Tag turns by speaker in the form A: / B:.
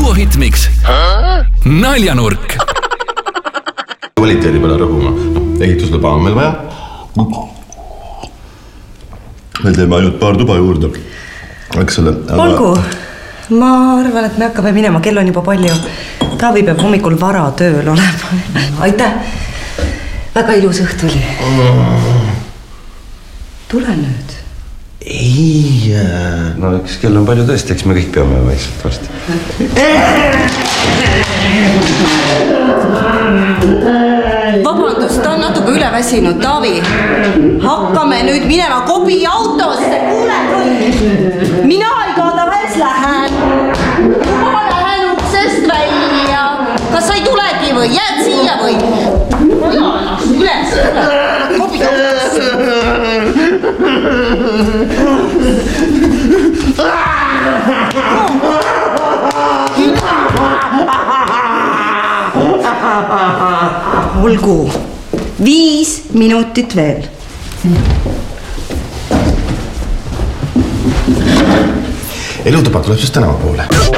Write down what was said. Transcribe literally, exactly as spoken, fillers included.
A: duohitmiks Naljanurk.
B: Kvaliteedi peale rõhuma. Ehitusluba on meil vaja. Me teeme ainult paar tuba juurde. Eks selle, aga...
C: Olgu, ma arvan, et me hakkame minema, kell on juba palju. Taavi peab hommikul vara tööl olema. Aitäh, väga ilus õht oli. Tule nüüd.
B: Ei, no eks kell on palju tõesti, eks me kõik peame vaikselt varsti.
C: Vabandust, ta on natuke üle väsinud, Taavi. Hakkame nüüd minema Kobi autosse, kuule kõik. Mina igatahes lähen. Ma lähen uksest välja. Kas sa ei tulegi või? Jääd siia või? Mina ennast üles. Kobi autosse. Olgu, viis minutit veel.
B: Elutuba tuleb siis tänava poole.